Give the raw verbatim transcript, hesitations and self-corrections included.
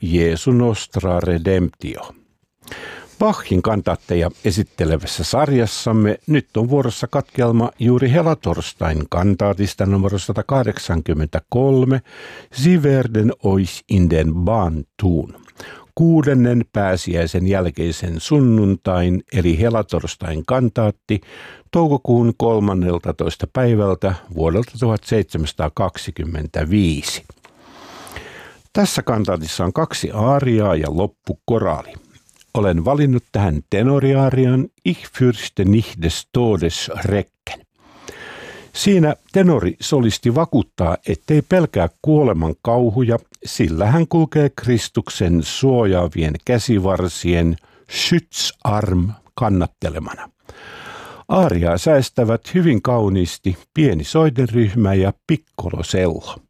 Jesu Nostra Redemptio. Bachin kantaatteja esittelevässä sarjassamme nyt on vuorossa katkelma juuri helatorstain kantaatista numero sata kahdeksankymmentäkolme, Sie werden euch in den Bahn tun. Kuudennen pääsiäisen jälkeisen sunnuntain eli helatorstain kantaatti toukokuun kolmanneltatoista päivältä vuodelta tuhatseitsemänsataakaksikymmentäviisi. Tässä kantaatissa on kaksi aariaa ja loppukoraali. Olen valinnut tähän tenoriaarian Ich fürchte nicht des Todes Schrecken. Siinä tenori solisti vakuuttaa, ettei pelkää kuoleman kauhuja, sillä hän kulkee Kristuksen suojaavien käsivarsien Schutzarm kannattelemana. Aariaa säestävät hyvin kauniisti pieni soidenryhmä ja piccolo cello.